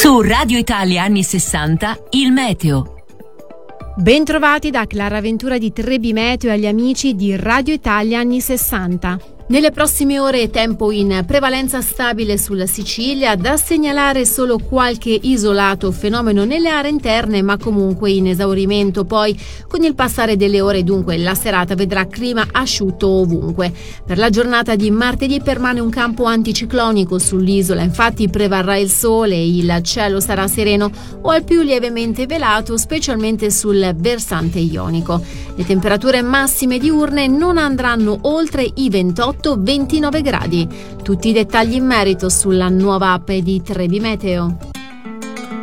Su Radio Italia anni 60, il meteo. Bentrovati da Clara Ventura di Trebi Meteo e agli amici di Radio Italia anni 60. Nelle prossime ore tempo in prevalenza stabile sulla Sicilia, da segnalare solo qualche isolato fenomeno nelle aree interne, ma comunque in esaurimento. Poi con il passare delle ore dunque la serata vedrà clima asciutto ovunque. Per la giornata di martedì permane un campo anticiclonico sull'isola, infatti prevarrà il sole e il cielo sarà sereno o al più lievemente velato, specialmente sul versante ionico. Le temperature massime diurne non andranno oltre i 28-29 gradi. Tutti i dettagli in merito sulla nuova app di Trebi Meteo.